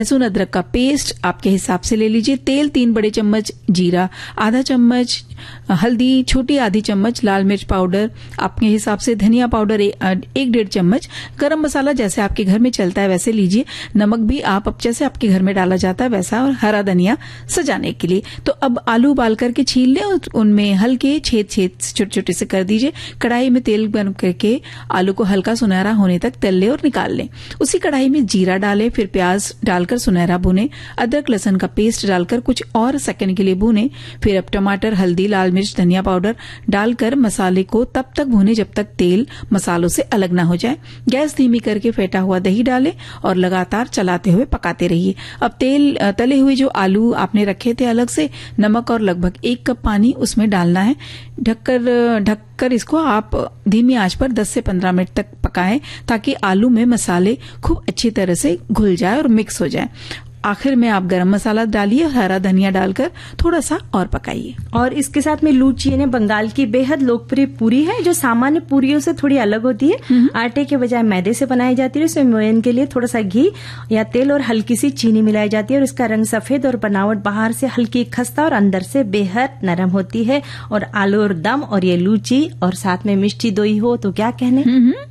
लहसुन अदरक का पेस्ट आपके हिसाब से ले लीजिए। तेल 3 बड़े चम्मच, जीरा आधा चम्मच, हल्दी छोटी आधी चम्मच, लाल मिर्च पाउडर आपके हिसाब से, धनिया पाउडर 1-1.5 चम्मच, गरम मसाला जैसे आपके घर में चलता है वैसे लीजिए। नमक भी आप जैसे आपके घर में डाला जाता है वैसा, और हरा धनिया सजाने के लिए। तो अब आलू उबाल करके छील लें और उनमें हल्के छेद छोटे छोटे से कर दीजिए। कढ़ाई में तेल गर्म करके आलू को हल्का सुनहरा होने तक तल लें और निकाल लें। उसी कढ़ाई में जीरा डालें, फिर प्याज डालकर सुनहरा भुने, अदरक लहसुन का पेस्ट डालकर कुछ और सेकंड के लिए भुने। फिर अब टमाटर, हल्दी, लाल मिर्च, धनिया पाउडर डालकर मसाले को तब तक भूने जब तक तेल मसालों से अलग ना हो जाए। गैस धीमी करके फेंटा हुआ दही डालें और लगातार चलाते हुए पकाते रहिए। अब तले हुए जो आलू आपने रखे थे अलग से, नमक और लगभग 1 कप पानी उसमें डालना है। ढककर इसको आप धीमी आंच पर 10 से 15 मिनट तक पकाएं ताकि आलू में मसाले खूब अच्छी तरह से घुल जाए और मिक्स हो जाए। आखिर में आप गरम मसाला डालिए और हरा धनिया डालकर थोड़ा सा और पकाइए। और इसके साथ में लूची यानी बंगाल की बेहद लोकप्रिय पूरी है, जो सामान्य पूरियों से थोड़ी अलग होती है। आटे के बजाय मैदे से बनाई जाती है। इसमें मोयन के लिए थोड़ा सा घी या तेल और हल्की सी चीनी मिलाई जाती है और इसका रंग सफेद और बनावट बाहर से हल्की खस्ता और अंदर से बेहद नरम होती है। और आलू और दम और ये लूची और साथ में मिष्टी दोई हो तो क्या कहने।